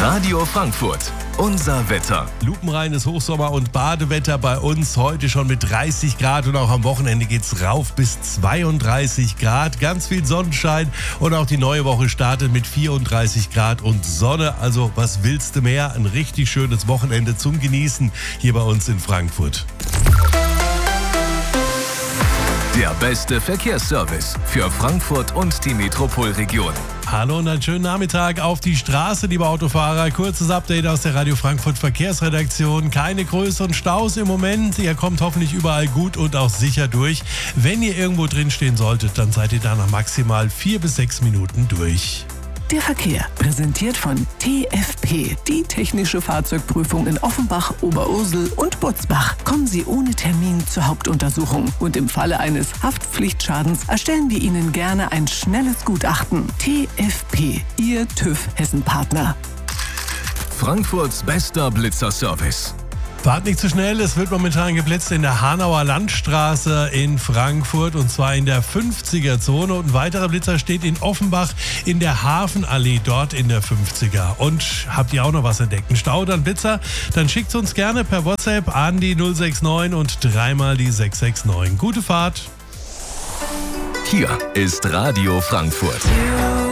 Radio Frankfurt, unser Wetter. Lupenreines Hochsommer- und Badewetter bei uns heute schon mit 30 Grad und auch am Wochenende geht's rauf bis 32 Grad. Ganz viel Sonnenschein und auch die neue Woche startet mit 34 Grad und Sonne. Also was willst du mehr? Ein richtig schönes Wochenende zum Genießen hier bei uns in Frankfurt. Der beste Verkehrsservice für Frankfurt und die Metropolregion. Hallo und einen schönen Nachmittag auf die Straße, liebe Autofahrer. Kurzes Update aus der Radio Frankfurt Verkehrsredaktion. Keine größeren Staus im Moment. Ihr kommt hoffentlich überall gut und auch sicher durch. Wenn ihr irgendwo drin stehen solltet, dann seid ihr da nach maximal 4 bis 6 Minuten durch. Der Verkehr, präsentiert von TFP, die technische Fahrzeugprüfung in Offenbach, Oberursel und Butzbach. Kommen Sie ohne Termin zur Hauptuntersuchung und im Falle eines Haftpflichtschadens erstellen wir Ihnen gerne ein schnelles Gutachten. TFP, Ihr TÜV Hessen-Partner. Frankfurts bester Blitzerservice. Fahrt nicht zu schnell, es wird momentan geblitzt in der Hanauer Landstraße in Frankfurt und zwar in der 50er-Zone. Und ein weiterer Blitzer steht in Offenbach in der Hafenallee, dort in der 50er. Und habt ihr auch noch was entdeckt? Ein Stau, dann Blitzer? Dann schickt uns gerne per WhatsApp an die 069 und dreimal die 669. Gute Fahrt! Hier ist Radio Frankfurt.